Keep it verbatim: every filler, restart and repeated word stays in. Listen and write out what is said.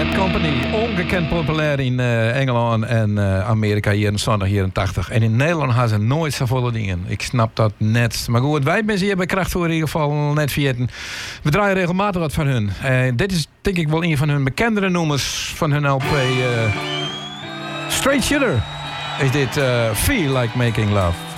Bad Company. Ongekend populair in uh, Engeland en uh, Amerika hier in de jaren En in Nederland hadden ze nooit zoveel dingen. Ik snap dat net. Maar goed, wij mensen hier bij Krachtvoer in ieder geval net vergeten. We draaien regelmatig wat van hun. Uh, dit is denk ik wel een van hun bekendere nummers van hun L P. Uh, Straight Shooter is dit uh, Feel Like Making Love.